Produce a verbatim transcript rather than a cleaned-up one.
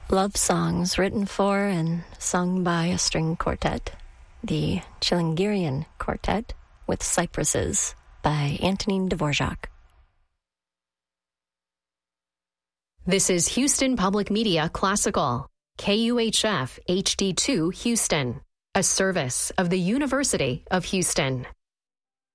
Love songs written for and sung by a string quartet, the Chilingirian Quartet with Cypresses by Antonin Dvorak. This is Houston Public Media Classical, K U H F H D two Houston, a service of the University of Houston.